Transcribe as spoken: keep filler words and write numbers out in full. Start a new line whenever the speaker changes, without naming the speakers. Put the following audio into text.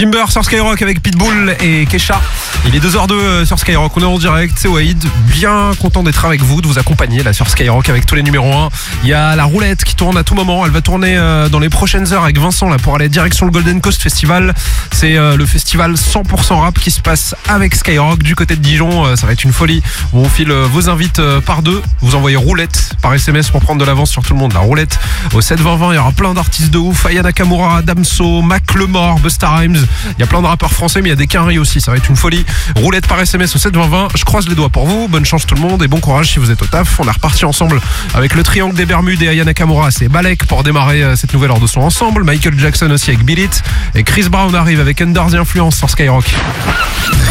Timber sur Skyrock avec Pitbull et Kesha. Il est deux heures deux sur Skyrock, on est en direct, c'est Waïd. Bien content d'être avec vous, de vous accompagner là sur Skyrock avec tous les numéros un. Il y a la roulette qui tourne à tout moment, elle va tourner euh, dans les prochaines heures avec Vincent là pour aller direction le Golden Coast Festival. C'est euh, le festival cent pour cent rap qui se passe avec Skyrock du côté de Dijon. Euh, ça va être une folie. On file euh, vos invites euh, par deux. Vous envoyez roulette par S M S pour prendre de l'avance sur tout le monde. La roulette au sept vingt vingt, il y aura plein d'artistes de ouf. Aya Nakamura, Damso, Mac Lemore, Busta Rhymes. Il y a plein de rappeurs français, mais il y a des quinries aussi. Ça va être une folie. Roulette par S M S au sept vingt vingt. Je croise les doigts pour vous. Bonne chance tout le monde et bon courage si vous êtes au taf. On est reparti ensemble avec le Triangle des Bermudes et Aya Nakamura. C'est Balek pour démarrer euh, cette nouvelle heure de son ensemble. Michael Jackson aussi avec Beat It. Et Chris Brown arrive avec Under the Influence sur Skyrock.